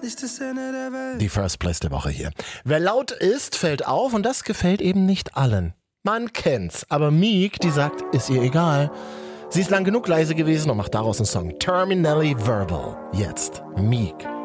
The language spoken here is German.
ist das Ende der Welt. Die First Place der Woche hier. Wer laut ist, fällt auf und das gefällt eben nicht allen. Man kennt's, aber Meek, die sagt, ist ihr egal. Sie ist lang genug leise gewesen und macht daraus einen Song. Terminally Verbal. Jetzt Meek.